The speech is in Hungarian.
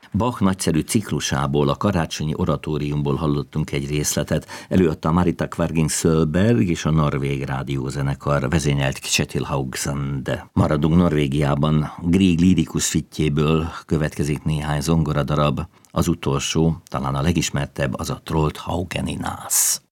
Bach nagyszerű ciklusából, a karácsonyi oratóriumból hallottunk egy részletet, előadta Marita Kvargin Sölberg és a Norvég Rádiózenekar, vezényelt Kjetil Haugsand. Maradunk Norvégiában, Grieg lírikus fittjéből következik néhány zongoradarab. Az utolsó, talán a legismertebb, az a Trollhaugen i Nas.